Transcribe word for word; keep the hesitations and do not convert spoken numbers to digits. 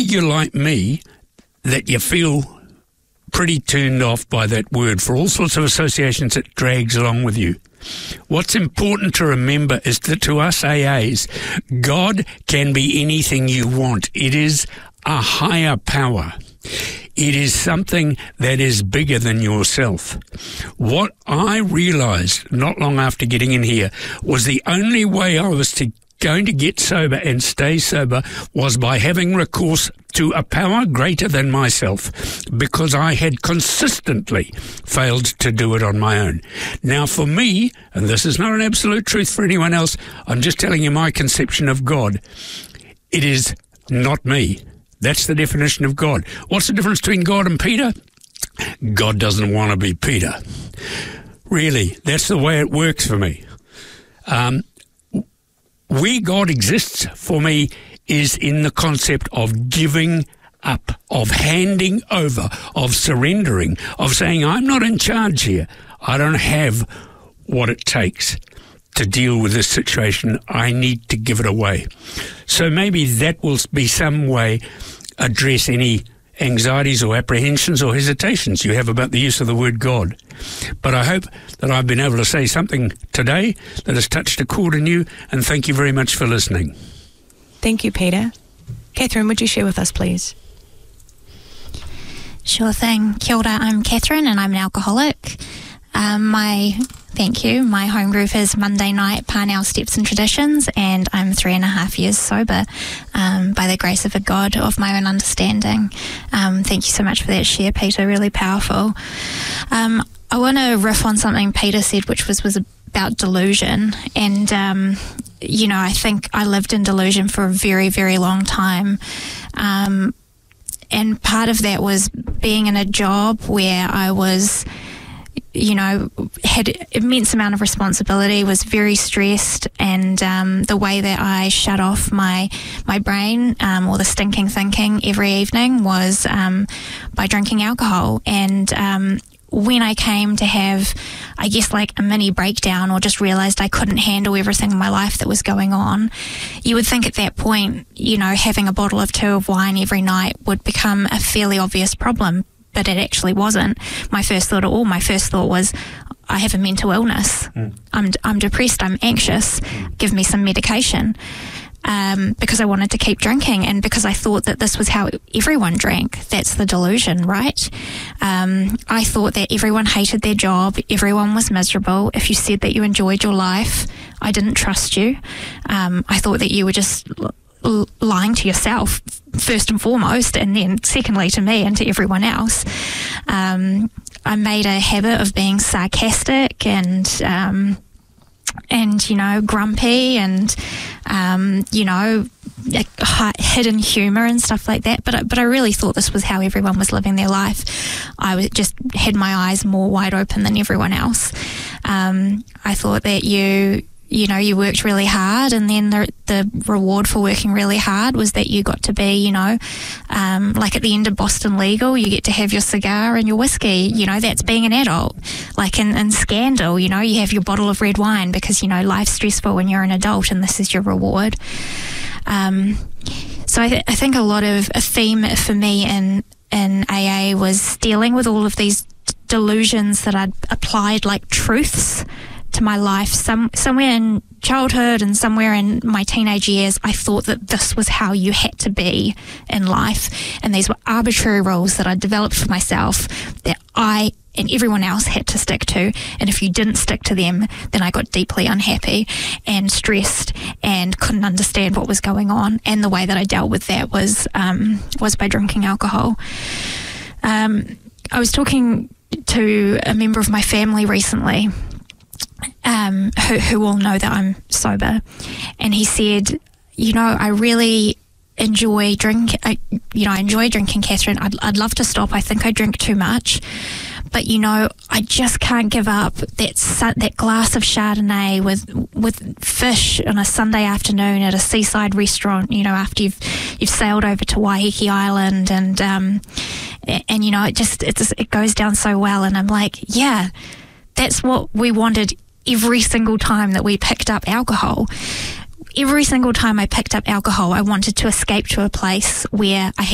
you're like me, that you feel pretty turned off by that word for all sorts of associations it drags along with you. What's important to remember is that to us A As, God can be anything you want. It is a higher power. It is something that is bigger than yourself. What I realized not long after getting in here was the only way I was to going to get sober and stay sober was by having recourse to a power greater than myself, because I had consistently failed to do it on my own. Now for me, and this is not an absolute truth for anyone else, I'm just telling you my conception of God. It is not me. That's the definition of God. What's the difference between God and Peter? God doesn't want to be Peter. Really, that's the way it works for me. Um, where God exists for me is in the concept of giving up, of handing over, of surrendering, of saying, I'm not in charge here. I don't have what it takes to deal with this situation. I need to give it away. So maybe that will be some way address any anxieties or apprehensions or hesitations you have about the use of the word God. But I hope that I've been able to say something today that has touched a chord in you, and thank you very much for listening. Thank you, Peter. Catherine, would you share with us, please? Sure thing. Kia ora, I'm Catherine and I'm an alcoholic. Um, my, thank you, my home group is Monday Night Parnell Steps and Traditions, and I'm three and a half years sober um, by the grace of a God of my own understanding. Um, thank you so much for that share, Peter, really powerful. Um, I want to riff on something Peter said, which was, was about delusion, and um, you know, I think I lived in delusion for a very, very long time. Um, and part of that was being in a job where I was, you know, had an immense amount of responsibility, was very stressed, and um, the way that I shut off my my brain um, or the stinking thinking every evening was um, by drinking alcohol. And um, when I came to have, I guess, like a mini breakdown, or just realised I couldn't handle everything in my life that was going on, you would think at that point, you know, having a bottle of two of wine every night would become a fairly obvious problem. But it actually wasn't. My first thought at all, my first thought was, I have a mental illness. Mm. I'm I'm depressed, I'm anxious, mm. give me some medication. Um, because I wanted to keep drinking, and because I thought that this was how everyone drank. That's the delusion, right? Um, I thought that everyone hated their job, everyone was miserable. If you said that you enjoyed your life, I didn't trust you. Um, I thought that you were just l- lying to yourself, first and foremost, and then secondly to me and to everyone else. Um, I made a habit of being sarcastic and um, and you know, grumpy, and um, you know, hidden humour and stuff like that. But I, but I really thought this was how everyone was living their life. I was just had my eyes more wide open than everyone else. Um, I thought that you. You know, you worked really hard, and then the the reward for working really hard was that you got to be, you know, um, like at the end of Boston Legal, you get to have your cigar and your whiskey. You know, that's being an adult. Like in, in Scandal, you know, you have your bottle of red wine because, you know, life's stressful when you're an adult, and this is your reward. Um, so I, th- I think a lot of a theme for me in in A A was dealing with all of these d- delusions that I'd applied like truths to my life. Some somewhere in childhood and somewhere in my teenage years, I thought that this was how you had to be in life, and these were arbitrary rules that I developed for myself that I and everyone else had to stick to, and if you didn't stick to them, then I got deeply unhappy and stressed and couldn't understand what was going on. And the way that I dealt with that was um, was by drinking alcohol. Um, I was talking to a member of my family recently, Um, who, who all know that I'm sober, and he said, you know, I really enjoy drink, I, you know, I enjoy drinking, Catherine. I'd, I'd love to stop. I think I drink too much, but you know, I just can't give up that that glass of Chardonnay with with fish on a Sunday afternoon at a seaside restaurant. You know, after you've you've sailed over to Waiheke Island, and um, and you know, it just it just, it goes down so well. And I'm like, yeah, that's what we wanted every single time that we picked up alcohol. Every single time I picked up alcohol, I wanted to escape to a place where I